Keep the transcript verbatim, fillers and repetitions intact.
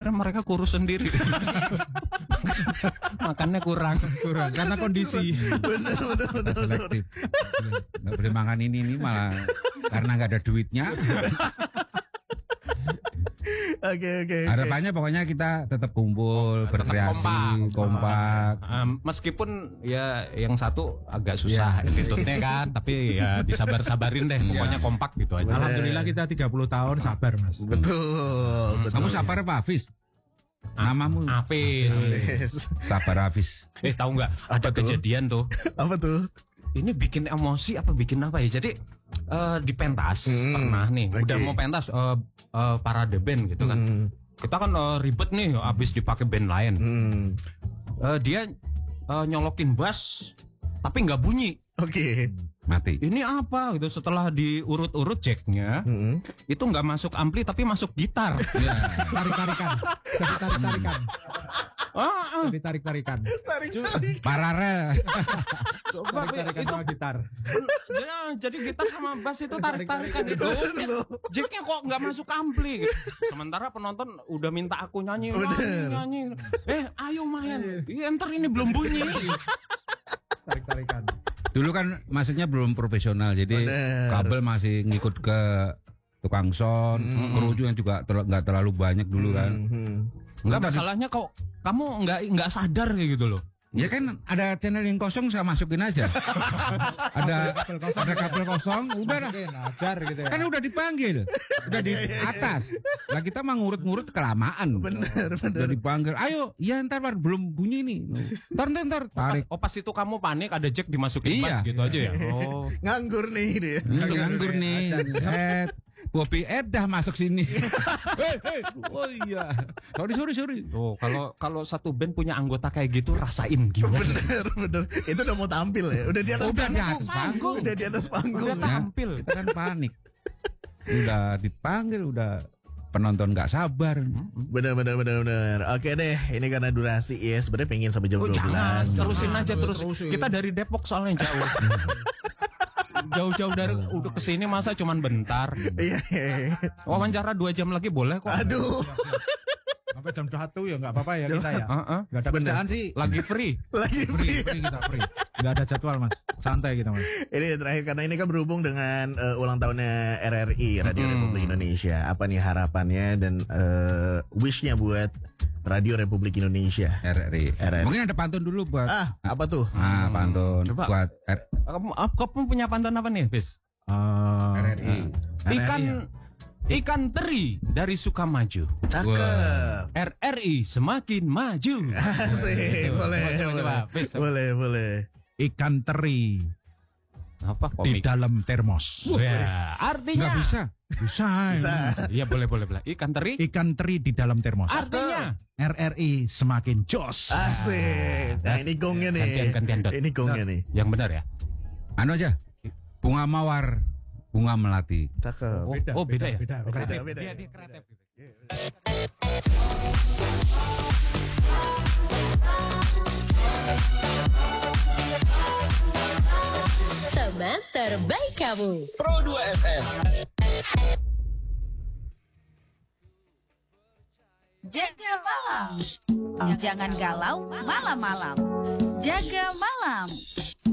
kira mereka kurus sendiri. Makannya kurang, kurang karena kondisi. Bener, bener, bener, Selektif. Nggak boleh makan ini ini malah karena nggak ada duitnya. Oke oke. Harapannya pokoknya kita tetap kumpul, Tetap berkreasi, kompak. kompak. Um, meskipun ya yang satu agak susah attitude-nya kan, tapi ya disabar-sabarin deh. Pokoknya kompak gitu aja. Alhamdulillah kita tiga puluh tahun sabar, Mas. Betul, betul. Kamu sabar apa Hafiz? Namamu Hafiz. Yes. Sabar Hafiz. Eh tahu nggak? Ada tuh? kejadian tuh. Apa tuh? Ini bikin emosi apa bikin apa ya? Jadi eh, di pentas Hmm, pernah nih, oke. udah mau pentas eh, eh, parade band gitu kan. Hmm. Kita kan eh, ribet nih, abis dipakai band lain. Hmm. Eh, dia eh, nyolokin bass, tapi nggak bunyi. Oke. Mati. Ini apa gitu? Setelah diurut-urut jacknya, Hmm. itu nggak masuk ampli tapi masuk gitar. Ya. Tarik-tarikan. Jadi tarik-tarikan. Ah, ah. Jadi tarik-tarikan. Tarik tarik. Paralel. Coba Tarik-tarikan itu sama gitar. ya, jadi gitar sama bass itu tarik-tarikan gitu. Bener. Jacknya kok nggak masuk ampli gitu. Sementara penonton udah minta aku nyanyi, nyanyi, Bener. nyanyi. Eh, ayo main. Iya, ntar ini belum bunyi. Tarik-tarikan. Dulu kan maksudnya belum profesional, jadi Bener. kabel masih ngikut ke tukang sound, kerucunya juga tel- nggak terlalu banyak dulu kan. Hmm. Enggak, Tadi- masalahnya kok kamu nggak nggak sadar kayak gitu loh. Ya kan ada channel yang kosong saya masukin aja. ada ada kabel kosong, udah dah. Mungkin ajar gitu ya. Kan udah dipanggil, udah di atas. Lah kita mah ngurut-ngurut kelamaan. Bener, bener. Udah dipanggil, ayo, ya ntar Par, belum bunyi nih. Ntar ntar ntar Pas, tarik. oh pas itu kamu panik ada jack dimasukin Iya. bass gitu aja ya. Oh. Nganggur nih dia. Ini nganggur nih. Set. Bobby Edah masuk sini. Hei, hei. Oh iya. Sorry sorry sorry. Tuh, kalau kalau satu band punya anggota kayak gitu rasain gimana? Bener, bener. Itu udah mau tampil ya. Udah di atas Udah di panggung. atas panggung. Udah di atas panggung. Udah tampil. Kita kan panik. Udah dipanggil, udah penonton nggak sabar. Bener, bener, bener, bener. Oke deh, ini karena durasi ya. Sebenarnya pengen sampai jam Oh, dua jangan, belas. terusin aja terus. terusin. Kita dari Depok soalnya jauh. Jauh-jauh dari udah kesini masa cuman bentar. Iya, iya, iya. Wawancara dua jam lagi boleh kok. Aduh. Sampai jam satu ya nggak apa-apa ya kita ya. Heeh. Nggak ada Bener. kerjaan sih. Lagi free. Lagi Free, free. free kita free. Nggak ada jadwal mas. Santai kita mas. Ini terakhir karena ini kan berhubung dengan eh, ulang tahunnya R R I Radio Mm-mm. Republik Indonesia. Apa nih harapannya dan eh, wishnya buat Radio Republik Indonesia? R R I. R R I. Mungkin ada pantun dulu buat. Ah, apa tuh? Ah, pantun Coba. buat R- Kamu, kamu punya pantun apa nih, Bis? Eh, RRI. Ikan ikan teri dari Sukamaju. Cakep. R R I semakin maju. Asik, boleh, Coba, coba, boleh. Bis. Boleh, boleh. Ikan teri Apa di komik? dalam termos. Ya, nggak artinya bisa. Bisa. Bisa. Iya boleh boleh boleh. Ikan teri Ikan teri di dalam termos. artinya R R I semakin jos. Asik. Nah, ini gongnya nih. Gantian, gantian, Dot. Ini gongnya nih. yang benar ya. Anu aja. Bunga mawar, bunga melati. Cakep. Oh, oh beda, ya. beda, beda. Kreatif. Beda, Dia beda. dia kreatif. gitu. Teman terbaik kamu. Pro dua F M. Jaga malam. Jangan galau malam-malam. Jaga malam.